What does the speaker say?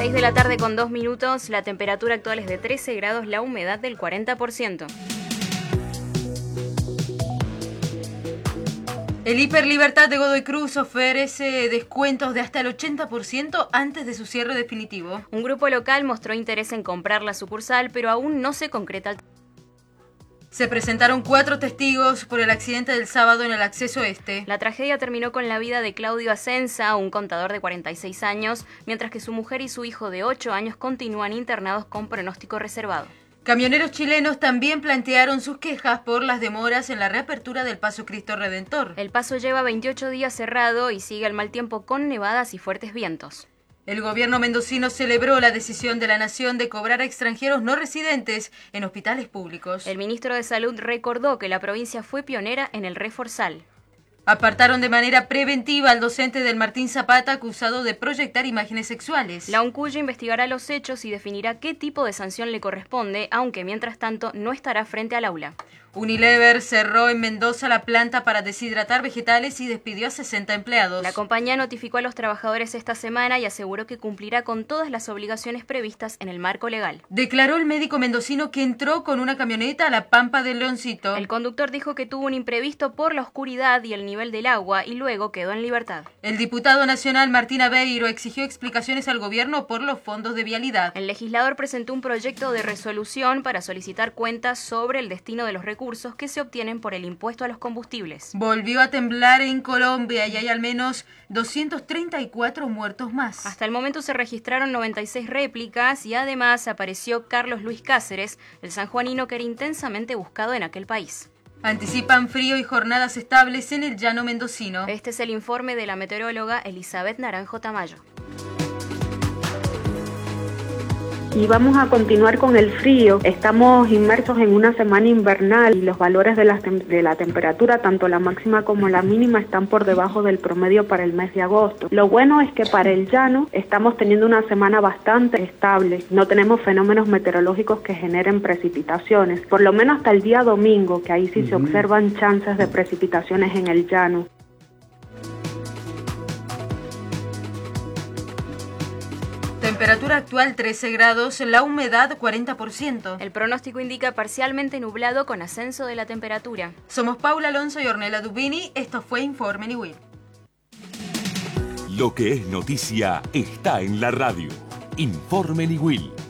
6 de la tarde con 2 minutos, la temperatura actual es de 13 grados, la humedad del 40%. El Hiperlibertad de Godoy Cruz ofrece descuentos de hasta el 80% antes de su cierre definitivo. Un grupo local mostró interés en comprar la sucursal, pero aún no se concreta el... Se presentaron 4 testigos por el accidente del sábado en el acceso este. La tragedia terminó con la vida de Claudio Asenza, un contador de 46 años, mientras que su mujer y su hijo de 8 años continúan internados con pronóstico reservado. Camioneros chilenos también plantearon sus quejas por las demoras en la reapertura del Paso Cristo Redentor. El paso lleva 28 días cerrado y sigue el mal tiempo con nevadas y fuertes vientos. El gobierno mendocino celebró la decisión de la nación de cobrar a extranjeros no residentes en hospitales públicos. El ministro de Salud recordó que la provincia fue pionera en el reforzal. Apartaron de manera preventiva al docente del Martín Zapata acusado de proyectar imágenes sexuales. La UNCUYE investigará los hechos y definirá qué tipo de sanción le corresponde, aunque mientras tanto no estará frente al aula. Unilever cerró en Mendoza la planta para deshidratar vegetales y despidió a 60 empleados. La compañía notificó a los trabajadores esta semana y aseguró que cumplirá con todas las obligaciones previstas en el marco legal. Declaró el médico mendocino que entró con una camioneta a la Pampa del Leoncito. El conductor dijo que tuvo un imprevisto por la oscuridad y el nivel del agua y luego quedó en libertad. El diputado nacional Martín Aveiro exigió explicaciones al gobierno por los fondos de vialidad. El legislador presentó un proyecto de resolución para solicitar cuentas sobre el destino de los recursos que se obtienen por el impuesto a los combustibles. Volvió a temblar en Colombia y hay al menos 234 muertos más. Hasta el momento se registraron 96 réplicas y además apareció Carlos Luis Cáceres, el sanjuanino que era intensamente buscado en aquel país. Anticipan frío y jornadas estables en el llano mendocino. Este es el informe de la meteoróloga Elizabeth Naranjo Tamayo. Y vamos a continuar con el frío. Estamos inmersos en una semana invernal y los valores de la temperatura, tanto la máxima como la mínima, están por debajo del promedio para el mes de agosto. Lo bueno es que para el llano estamos teniendo una semana bastante estable. No tenemos fenómenos meteorológicos que generen precipitaciones, por lo menos hasta el día domingo, que ahí sí se observan chances de precipitaciones en el llano. Temperatura actual 13 grados, la humedad 40%. El pronóstico indica parcialmente nublado con ascenso de la temperatura. Somos Paula Alonso y Ornella Dubini, esto fue Informe Niwil. Lo que es noticia está en la radio. Informe Niwil.